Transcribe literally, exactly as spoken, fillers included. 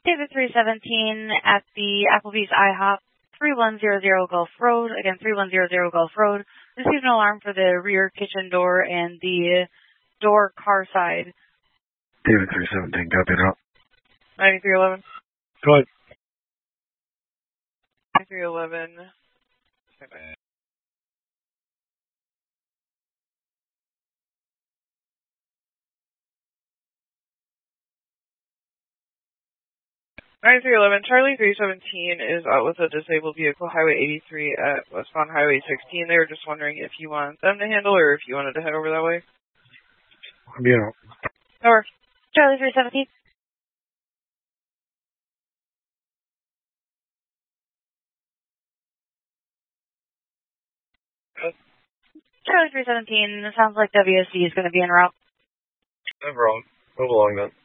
David three seventeen at the Applebee's IHOP, three one zero zero Gulf Road. Again, three one zero zero Gulf Road. Received an alarm for the rear kitchen door and the door car side. David three seventeen, copy it. ninety-three eleven. Go ahead. ninety-three eleven. ninety-three eleven, Charlie three seventeen is out with a disabled vehicle, Highway eighty-three at westbound Highway sixteen. They were just wondering if you want them to handle or if you wanted to head over that way. Yeah. Over. Charlie three seventeen. Charlie three seventeen, sounds like W S D is going to be en route. No problem. Move along then.